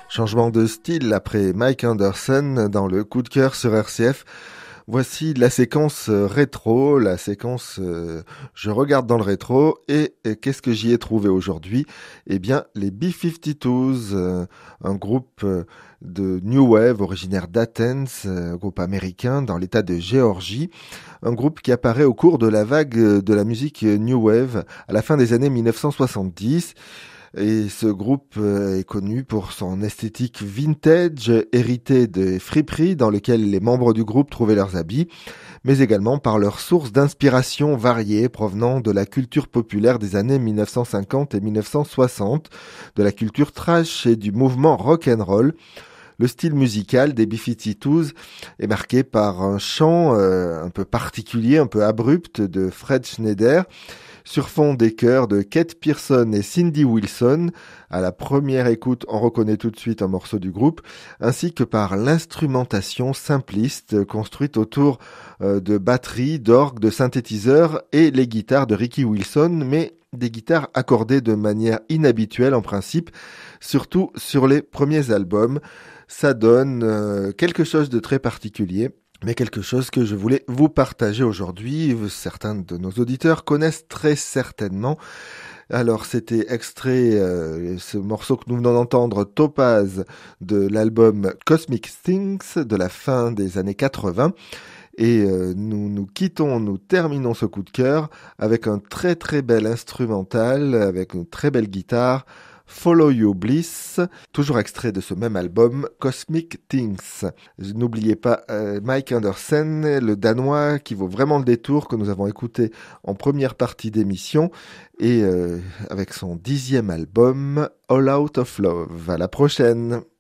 Changement de style après Mike Anderson dans le coup de cœur sur RCF. Voici la séquence rétro, la séquence je regarde dans le rétro et qu'est-ce que j'y ai trouvé aujourd'hui? Eh bien, les B-52s, un groupe de New Wave originaire d'Athens, groupe américain dans l'état de Géorgie, un groupe qui apparaît au cours de la vague de la musique New Wave à la fin des années 1970. Et ce groupe est connu pour son esthétique vintage, héritée des friperies dans lesquelles les membres du groupe trouvaient leurs habits, mais également par leurs sources d'inspiration variées provenant de la culture populaire des années 1950 et 1960, de la culture trash et du mouvement rock and roll. Le style musical des B-52s est marqué par un chant un peu particulier, un peu abrupt de Fred Schneider, sur fond des chœurs de Kate Pierson et Cindy Wilson. À la première écoute, on reconnaît tout de suite un morceau du groupe, ainsi que par l'instrumentation simpliste construite autour de batteries, d'orgues, de synthétiseurs et les guitares de Ricky Wilson, mais des guitares accordées de manière inhabituelle en principe, surtout sur les premiers albums. Ça donne quelque chose de très particulier, mais quelque chose que je voulais vous partager aujourd'hui. Certains de nos auditeurs connaissent très certainement. Alors c'était extrait, ce morceau que nous venons d'entendre, Topaz, de l'album Cosmic Things de la fin des années 80. Et nous terminons ce coup de cœur avec un très très bel instrumental, avec une très belle guitare, Follow You Bliss, toujours extrait de ce même album, Cosmic Things. N'oubliez pas Mike Anderson, le Danois, qui vaut vraiment le détour, que nous avons écouté en première partie d'émission, et avec son 10e album, All Out of Love. À la prochaine!